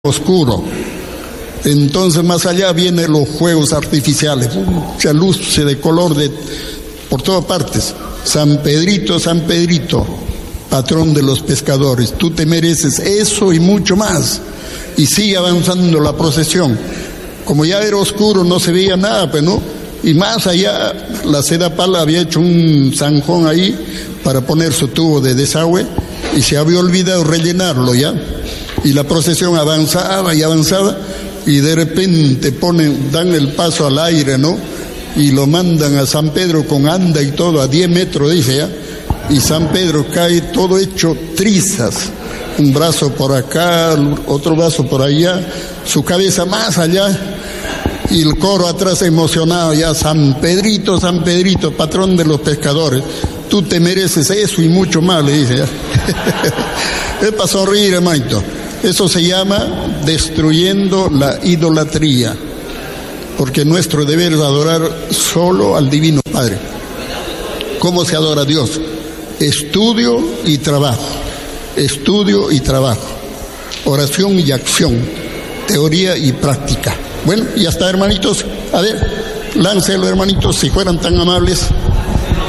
oscuro. Entonces más allá vienen los fuegos artificiales, mucha luz de color por todas partes. San Pedrito, San Pedrito, patrón de los pescadores, tú te mereces eso y mucho más. Y sigue avanzando la procesión. Como ya era oscuro no se veía nada, pues no. Y más allá la Sedapal había hecho un zanjón ahí para poner su tubo de desagüe y se había olvidado rellenarlo ya. Y la procesión avanzaba y avanzaba y de repente dan el paso al aire, ¿no? Y lo mandan a San Pedro con anda y todo a 10 metros, dice ya. Y San Pedro cae todo hecho trizas, un brazo por acá, otro brazo por allá, su cabeza más allá. Y el coro atrás emocionado ya, San Pedrito, patrón de los pescadores, tú te mereces eso y mucho más, le dice ya. Es para sonreír, hermanito. Eso se llama destruyendo la idolatría, porque nuestro deber es adorar solo al Divino Padre. ¿Cómo se adora a Dios? Estudio y trabajo, oración y acción, teoría y práctica. Bueno, ya está, hermanitos. A ver, láncelo, hermanitos, si fueran tan amables.